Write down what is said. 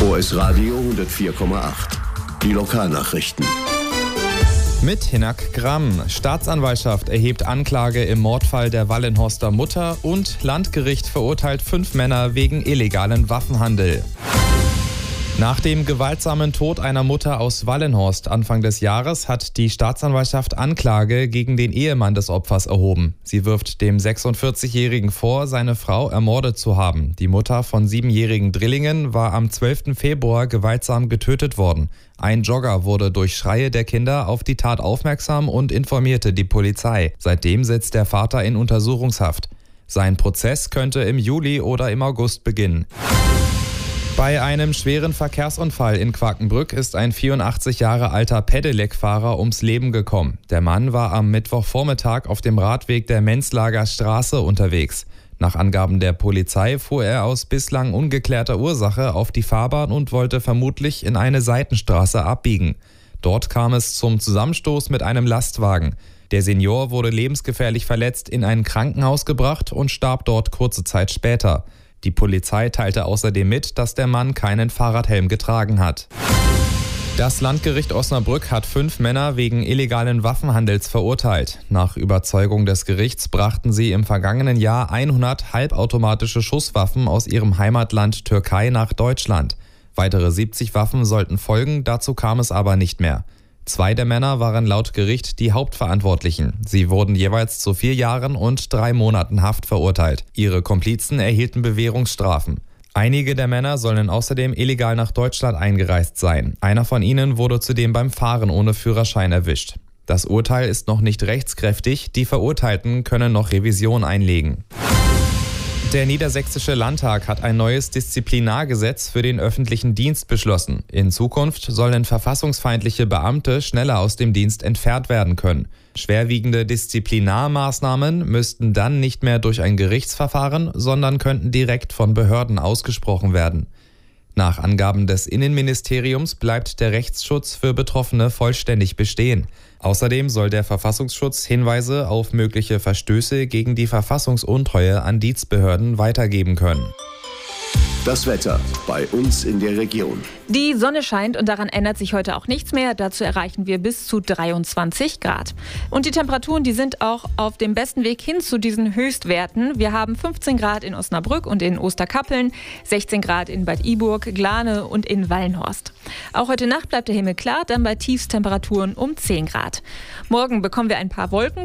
OS Radio 104,8. Die Lokalnachrichten. Mit Hinak Gramm. Staatsanwaltschaft erhebt Anklage im Mordfall der Wallenhorster Mutter und Landgericht verurteilt 5 Männer wegen illegalen Waffenhandel. Nach dem gewaltsamen Tod einer Mutter aus Wallenhorst Anfang des Jahres hat die Staatsanwaltschaft Anklage gegen den Ehemann des Opfers erhoben. Sie wirft dem 46-Jährigen vor, seine Frau ermordet zu haben. Die Mutter von 7-jährigen Drillingen war am 12. Februar gewaltsam getötet worden. Ein Jogger wurde durch Schreie der Kinder auf die Tat aufmerksam und informierte die Polizei. Seitdem sitzt der Vater in Untersuchungshaft. Sein Prozess könnte im Juli oder im August beginnen. Bei einem schweren Verkehrsunfall in Quakenbrück ist ein 84 Jahre alter Pedelec-Fahrer ums Leben gekommen. Der Mann war am Mittwochvormittag auf dem Radweg der Menzlager Straße unterwegs. Nach Angaben der Polizei fuhr er aus bislang ungeklärter Ursache auf die Fahrbahn und wollte vermutlich in eine Seitenstraße abbiegen. Dort kam es zum Zusammenstoß mit einem Lastwagen. Der Senior wurde lebensgefährlich verletzt in ein Krankenhaus gebracht und starb dort kurze Zeit später. Die Polizei teilte außerdem mit, dass der Mann keinen Fahrradhelm getragen hat. Das Landgericht Osnabrück hat 5 Männer wegen illegalen Waffenhandels verurteilt. Nach Überzeugung des Gerichts brachten sie im vergangenen Jahr 100 halbautomatische Schusswaffen aus ihrem Heimatland Türkei nach Deutschland. Weitere 70 Waffen sollten folgen, dazu kam es aber nicht mehr. 2 der Männer waren laut Gericht die Hauptverantwortlichen. Sie wurden jeweils zu 4 Jahren und 3 Monaten Haft verurteilt. Ihre Komplizen erhielten Bewährungsstrafen. Einige der Männer sollen außerdem illegal nach Deutschland eingereist sein. Einer von ihnen wurde zudem beim Fahren ohne Führerschein erwischt. Das Urteil ist noch nicht rechtskräftig. Die Verurteilten können noch Revision einlegen. Der Niedersächsische Landtag hat ein neues Disziplinargesetz für den öffentlichen Dienst beschlossen. In Zukunft sollen verfassungsfeindliche Beamte schneller aus dem Dienst entfernt werden können. Schwerwiegende Disziplinarmaßnahmen müssten dann nicht mehr durch ein Gerichtsverfahren, sondern könnten direkt von Behörden ausgesprochen werden. Nach Angaben des Innenministeriums bleibt der Rechtsschutz für Betroffene vollständig bestehen. Außerdem soll der Verfassungsschutz Hinweise auf mögliche Verstöße gegen die Verfassungsuntreue an Dienstbehörden weitergeben können. Das Wetter bei uns in der Region. Die Sonne scheint und daran ändert sich heute auch nichts mehr. Dazu erreichen wir bis zu 23 Grad. Und die Temperaturen, die sind auch auf dem besten Weg hin zu diesen Höchstwerten. Wir haben 15 Grad in Osnabrück und in Osterkappeln, 16 Grad in Bad Iburg, Glane und in Wallenhorst. Auch heute Nacht bleibt der Himmel klar, dann bei Tiefstemperaturen um 10 Grad. Morgen bekommen wir ein paar Wolken.